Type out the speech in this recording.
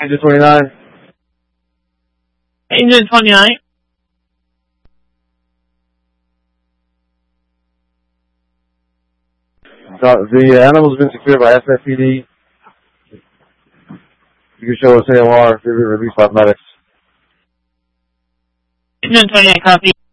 Engine 29. Engine 29. The animal's been secured by SFPD. You can show us AOR if you're released by medics. Engine 28, copy.